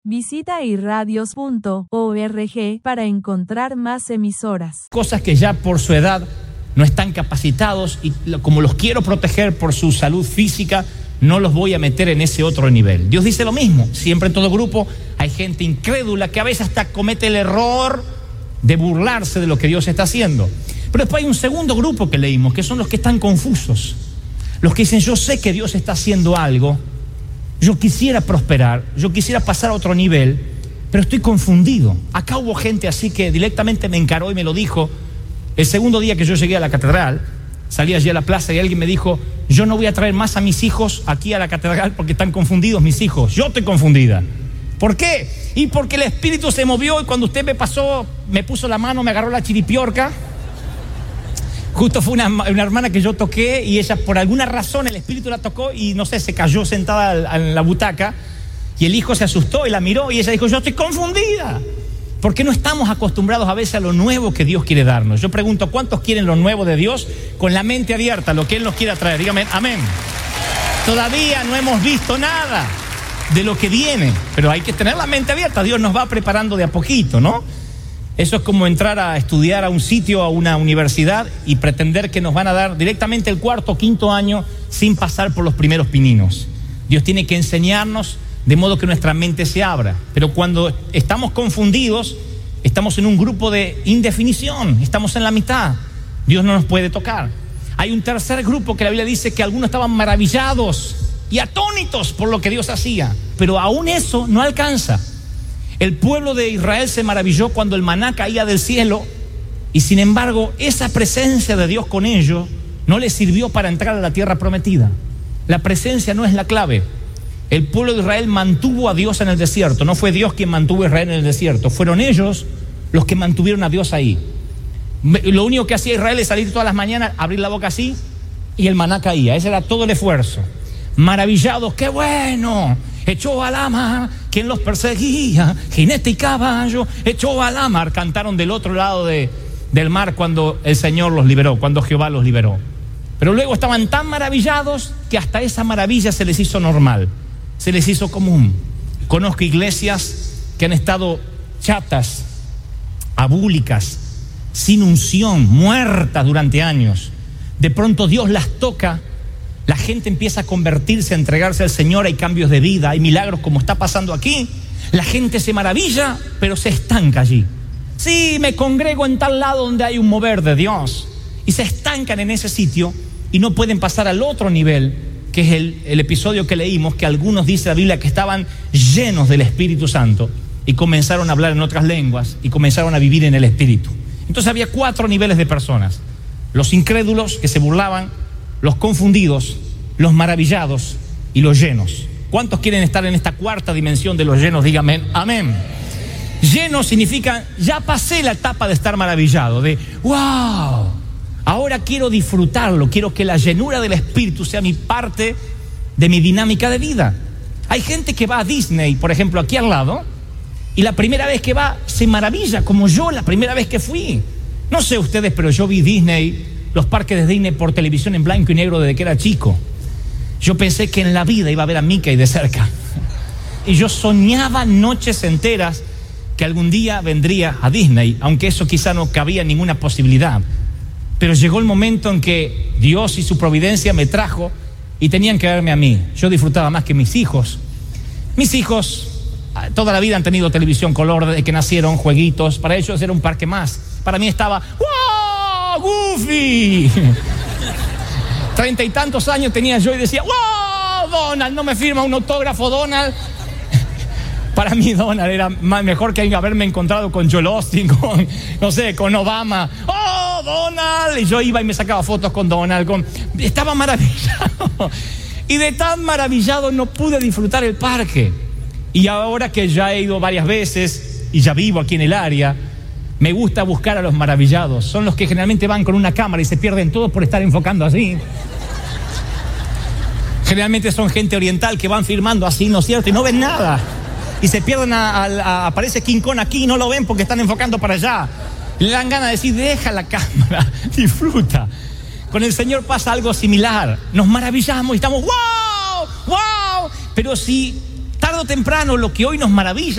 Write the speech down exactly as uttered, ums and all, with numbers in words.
Visita irradios punto org para encontrar más emisoras. Cosas que ya por su edad no están capacitados y como los quiero proteger por su salud física, no los voy a meter en ese otro nivel. Dios dice lo mismo. Siempre en todo grupo hay gente incrédula que a veces hasta comete el error de burlarse de lo que Dios está haciendo. Pero después hay un segundo grupo que leímos, que son los que están confusos. Los que dicen, yo sé que Dios está haciendo algo, yo quisiera prosperar, yo quisiera pasar a otro nivel, pero estoy confundido. Acá hubo gente así que directamente me encaró y me lo dijo. El segundo día que yo llegué a la catedral, salí allí a la plaza y alguien me dijo, yo no voy a traer más a mis hijos aquí a la catedral porque están confundidos mis hijos. Yo estoy confundida. ¿Por qué? Y porque el espíritu se movió y cuando usted me pasó, me puso la mano, me agarró la chiripiorca. Justo fue una, una hermana que yo toqué y ella por alguna razón el espíritu la tocó y no sé, se cayó sentada en la butaca y el hijo se asustó y la miró y ella dijo, yo estoy confundida. Porque no estamos acostumbrados a veces a lo nuevo que Dios quiere darnos. Yo pregunto, ¿cuántos quieren lo nuevo de Dios? Con la mente abierta, lo que Él nos quiera traer. Dígame, amén. Todavía no hemos visto nada de lo que viene, pero hay que tener la mente abierta. Dios nos va preparando de a poquito, ¿no? Eso es como entrar a estudiar a un sitio, a una universidad y pretender que nos van a dar directamente el cuarto o quinto año sin pasar por los primeros pininos. Dios tiene que enseñarnos de modo que nuestra mente se abra. Pero cuando estamos confundidos, estamos en un grupo de indefinición, estamos en la mitad. Dios no nos puede tocar. Hay un tercer grupo que la Biblia dice que algunos estaban maravillados y atónitos por lo que Dios hacía, pero aún eso no alcanza. El pueblo de Israel se maravilló cuando el maná caía del cielo y sin embargo esa presencia de Dios con ellos no les sirvió para entrar a la tierra prometida. La presencia no es la clave. El pueblo de Israel mantuvo a Dios en el desierto. No fue Dios quien mantuvo a Israel en el desierto. Fueron ellos los que mantuvieron a Dios ahí. Lo único que hacía Israel es salir todas las mañanas, abrir la boca así y el maná caía. Ese era todo el esfuerzo. Maravillados, ¡qué bueno! Echó a la mar quien los perseguía, jinete y caballo, echó a la mar. Cantaron del otro lado de, del mar cuando el Señor los liberó, cuando Jehová los liberó. Pero luego estaban tan maravillados que hasta esa maravilla se les hizo normal, se les hizo común. Conozco iglesias que han estado chatas, abúlicas, sin unción, muertas durante años. De pronto Dios las toca. La gente empieza a convertirse, a entregarse al Señor, hay cambios de vida, hay milagros como está pasando aquí. La gente se maravilla, pero se estanca allí. Sí, me congrego en tal lado donde hay un mover de Dios. Y se estancan en ese sitio y no pueden pasar al otro nivel, que es el, el episodio que leímos, que algunos dice la Biblia que estaban llenos del Espíritu Santo y comenzaron a hablar en otras lenguas y comenzaron a vivir en el Espíritu. Entonces había cuatro niveles de personas: los incrédulos que se burlaban, los confundidos, los maravillados y los llenos. ¿Cuántos quieren estar en esta cuarta dimensión de los llenos? Dígame, amén. Lleno significa, ya pasé la etapa de estar maravillado, de wow, ahora quiero disfrutarlo, quiero que la llenura del Espíritu sea mi parte de mi dinámica de vida. Hay gente que va a Disney, por ejemplo, aquí al lado, y la primera vez que va se maravilla, como yo la primera vez que fui. No sé ustedes, pero yo vi Disney, los parques de Disney por televisión en blanco y negro desde que era chico. Yo pensé que en la vida iba a ver a Mickey de cerca. Y yo soñaba noches enteras que algún día vendría a Disney, aunque eso quizá no cabía ninguna posibilidad. Pero llegó el momento en que Dios y su providencia me trajo y tenían que verme a mí. Yo disfrutaba más que mis hijos. Mis hijos toda la vida han tenido televisión color desde que nacieron, jueguitos. Para ellos era un parque más. Para mí estaba ¡wow! ¡Goofy! Treinta y tantos años tenía yo y decía ¡wow! Donald, no me firma un autógrafo Donald. Para mí Donald era más, mejor que haberme encontrado con Joel Austin, con, no sé, con Obama. ¡Oh, Donald! Y yo iba y me sacaba fotos con Donald. Con... Estaba maravillado. Y de tan maravillado no pude disfrutar el parque. Y ahora que ya he ido varias veces y ya vivo aquí en el área, me gusta buscar a los maravillados. Son los que generalmente van con una cámara y se pierden todos por estar enfocando así. Generalmente son gente oriental que van filmando así, ¿no es cierto? Y no ven nada. Y se pierden, a, a, a, aparece King Kong aquí y no lo ven porque están enfocando para allá. Le dan ganas de decir, deja la cámara, disfruta. Con el Señor pasa algo similar. Nos maravillamos y estamos, ¡wow! ¡Wow! Pero si tarde o temprano lo que hoy nos maravilla